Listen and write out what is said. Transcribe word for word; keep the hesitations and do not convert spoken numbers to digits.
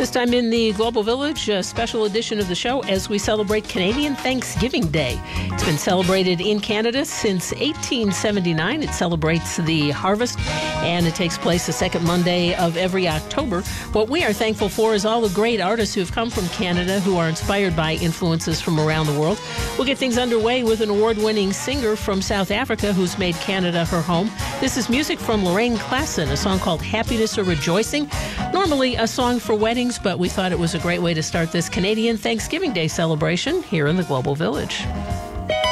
This time in the Global Village, a special edition of the show as we celebrate Canadian Thanksgiving Day. It's been celebrated in Canada since eighteen seventy-nine. It celebrates the harvest, and it takes place the second Monday of every October. What we are thankful for is all the great artists who have come from Canada who are inspired by influences from around the world. We'll get things underway with an award-winning singer from South Africa who's made Canada her home. This is music from Lorraine Klassen, a song called Happiness or Rejoicing. Normally a song for weddings, but we thought it was a great way to start this Canadian Thanksgiving Day celebration here in the Global Village.